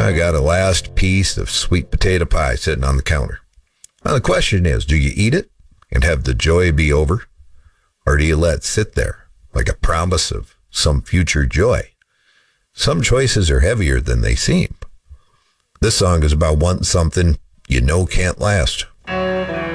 I got a last piece of sweet potato pie sitting on the counter. Now the question is, do you eat it and have the joy be over? Or do you let it sit there like a promise of some future joy? Some choices are heavier than they seem. This song is about wanting something you know can't last.